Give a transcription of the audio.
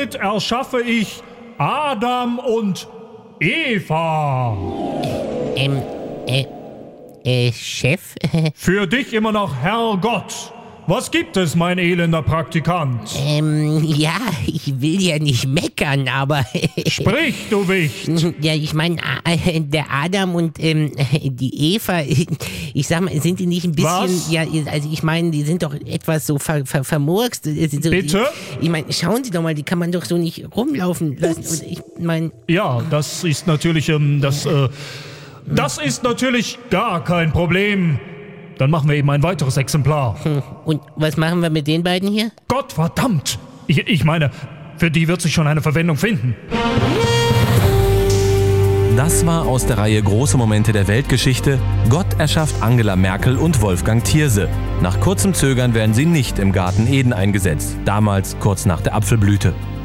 somit erschaffe ich Adam und Eva. Chef? Für dich immer noch Herrgott. Was gibt es, mein elender Praktikant? Ja, ich will ja nicht meckern, aber... Sprich, du Wicht! Ja, ich meine, der Adam und die Eva, ich sag mal, sind die nicht ein bisschen... Was? Ja, also ich meine, die sind doch etwas so vermurkst. So, Bitte? Ich meine, schauen Sie doch mal, die kann man doch so nicht rumlaufen lassen. Und ich meine... Ja, das ist natürlich, das ist natürlich gar kein Problem. Dann machen wir eben ein weiteres Exemplar. Und was machen wir mit den beiden hier? Gottverdammt! Ich meine, für die wird sich schon eine Verwendung finden. Das war aus der Reihe Große Momente der Weltgeschichte. Gott erschafft Angela Merkel und Wolfgang Thierse. Nach kurzem Zögern werden sie nicht im Garten Eden eingesetzt, damals kurz nach der Apfelblüte.